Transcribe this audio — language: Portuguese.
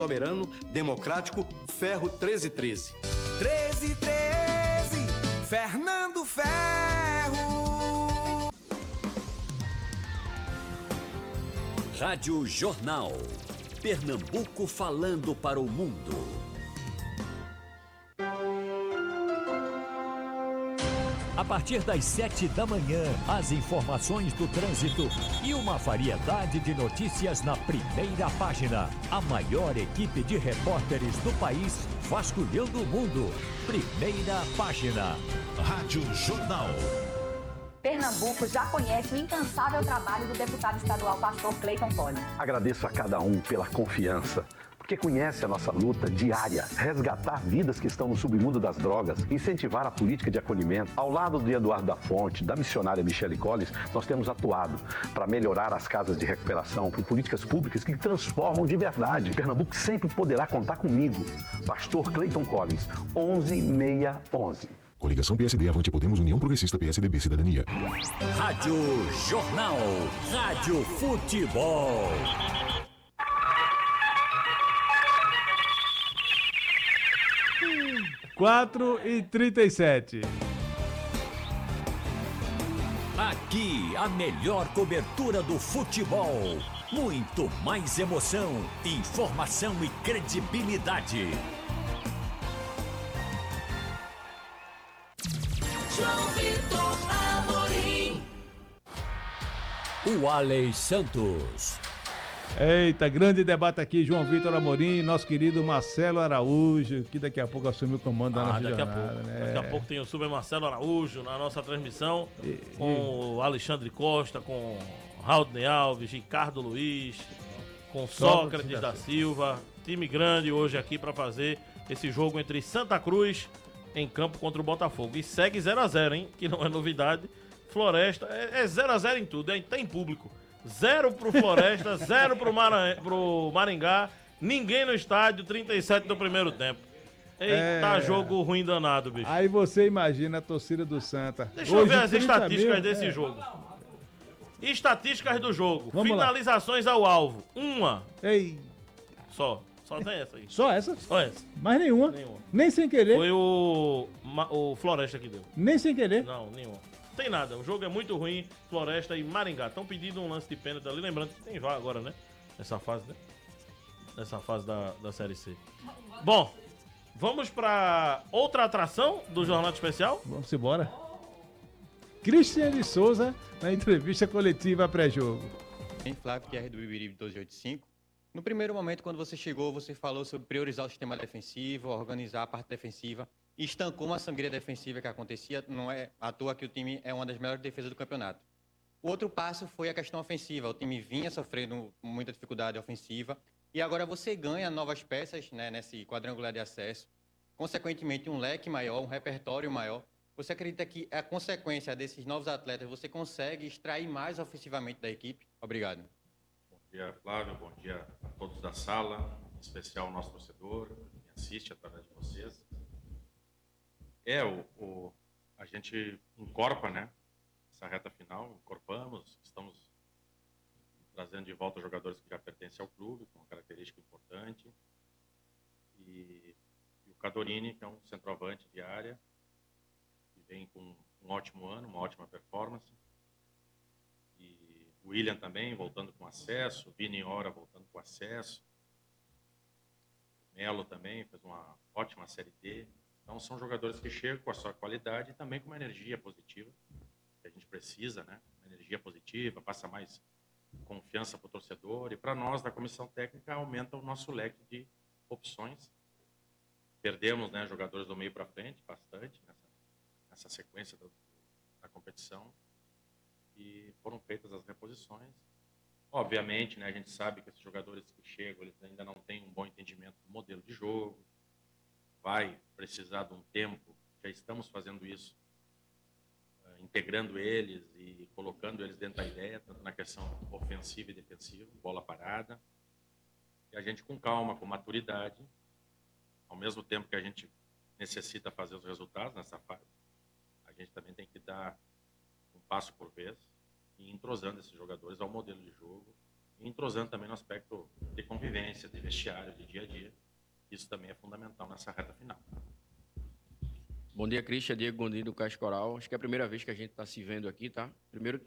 soberano, democrático, Ferro 1313. 1313, Fernando Ferro. Rádio Jornal. Pernambuco falando para o mundo. A partir das 7 da manhã, as informações do trânsito e uma variedade de notícias na primeira página. A maior equipe de repórteres do país, vasculhando o mundo. Primeira página. Rádio Jornal. Pernambuco já conhece o incansável trabalho do deputado estadual pastor Clayton Collins. Agradeço a cada um pela confiança, porque conhece a nossa luta diária, resgatar vidas que estão no submundo das drogas, incentivar a política de acolhimento. Ao lado de Eduardo da Fonte, da missionária Michele Collins, nós temos atuado para melhorar as casas de recuperação, por políticas públicas que transformam de verdade. Pernambuco sempre poderá contar comigo. Pastor Clayton Collins, 11611. Coligação PSD, Avante Podemos, União Progressista, PSDB, Cidadania. Rádio Jornal. Rádio Futebol. Quatro e 37. Aqui, a melhor cobertura do futebol. Muito mais emoção, informação e credibilidade. João Vitor Amorim. O Alex Santos. Eita, grande debate aqui, João Vitor Amorim e nosso querido Marcelo Araújo, que daqui a pouco assumiu o comando da nossa jornada, né? Daqui a pouco tem o Super Marcelo Araújo na nossa transmissão, com o Alexandre Costa, com Raudney Alves, Ricardo Luiz, com Sócrates da Silva. Time grande hoje aqui para fazer esse jogo entre Santa Cruz em campo contra o Botafogo. E segue 0x0, hein? Que não é novidade. Floresta é 0x0 em tudo, hein? Tem público. 0 pro Floresta, 0 pro Maringá, ninguém no estádio, 37 do primeiro tempo. Eita, jogo ruim danado, bicho. Aí você imagina a torcida do Santa. Deixa eu ver as estatísticas desse jogo. Estatísticas do jogo. Vamos Finalizações ao alvo. Uma. Ei. Só tem essa aí. Só essa? Só essa. Mais nenhuma? Nem sem querer? Foi o Floresta que deu. Nem sem querer? Não, nenhuma. Não tem nada, o jogo é muito ruim. Floresta e Maringá estão pedindo um lance de pênalti ali, lembrando que tem VAR agora, né? Nessa fase, né? Nessa fase da Série C. Bom, vamos para outra atração do Jornal Especial? Vamos embora. Cristian de Souza na entrevista coletiva pré-jogo. Em Flávio, que é do Ibiribe 1285. No primeiro momento, quando você chegou, você falou sobre priorizar o sistema defensivo, organizar a parte defensiva. Estancou uma sangria defensiva que acontecia, não é à toa que o time é uma das melhores defesas do campeonato. O outro passo foi a questão ofensiva, o time vinha sofrendo muita dificuldade ofensiva e agora você ganha novas peças, né, nesse quadrangular de acesso, consequentemente um leque maior, um repertório maior. Você acredita que a consequência desses novos atletas, você consegue extrair mais ofensivamente da equipe? Obrigado. Bom dia, Flávio, bom dia a todos da sala, em especial o nosso torcedor, que me assiste através de vocês. A gente incorpora, né, essa reta final, incorporamos, estamos trazendo de volta jogadores que já pertencem ao clube, com uma característica importante, e o Cadorini, que é um centroavante de área, que vem com um ótimo ano, uma ótima performance, e o William também, voltando com acesso, o Vini Ora voltando com acesso, o Melo também fez uma ótima Série D. Então, são jogadores que chegam com a sua qualidade e também com uma energia positiva, que a gente precisa, né? Uma energia positiva, passa mais confiança para o torcedor e para nós, da comissão técnica, aumenta o nosso leque de opções. Perdemos, né, jogadores do meio para frente, bastante, nessa sequência da competição, e foram feitas as reposições. Obviamente, né, a gente sabe que esses jogadores que chegam, eles ainda não têm um bom entendimento do modelo de jogo, vai precisar de um tempo, já estamos fazendo isso, integrando eles e colocando eles dentro da ideia, tanto na questão ofensiva e defensiva, bola parada, e a gente com calma, com maturidade, ao mesmo tempo que a gente necessita fazer os resultados nessa fase, a gente também tem que dar um passo por vez e entrosando esses jogadores ao modelo de jogo e entrosando também no aspecto de convivência, de vestiário, de dia a dia. Isso também é fundamental nessa reta final. Bom dia, Cristian. Diego Gondim, do Caixa Coral. Acho que é a primeira vez que a gente está se vendo aqui, tá? Primeiro,